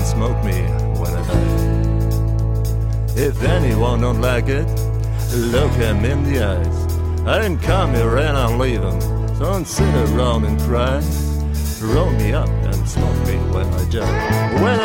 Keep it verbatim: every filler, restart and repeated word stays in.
and smoke me when I die. If anyone don't like it, look him in the eyes. I didn't come here and I'm leaving, so don't sit around and cry. Roll me up and smoke me when I die. When